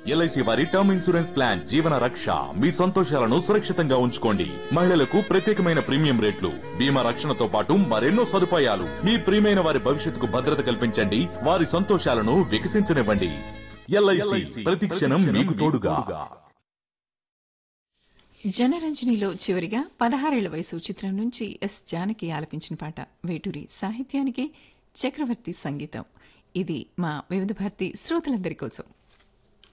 LIC వారి term insurance plan జీవన రక్ష. మీ సంతోషాలను సురక్షితంగా ఉంచుకోండి. మహిళలకు ప్రత్యేకమైన ప్రీమియం రేట్లు, బీమా రక్షణతో పాటు మరెన్నో సదుపాయాలు. మీ ప్రియమైన వారి భవిష్యత్తుకు భద్రత కల్పించండి, వారి సంతోషాలను వికసించనివ్వండి. ఎల్ఐసి ప్రతి క్షణం మీకు తోడుగా. జనరంజనిలో చివరిగా 16 వయసు చిత్రం నుంచి ఎస్ జానకి ఆలపించిన పాట. వేటూరి సాహిత్యానికి చక్రవర్తి సంగీతం. ఇది మా వివిధ భారతి శ్రోతలందరి కోసం.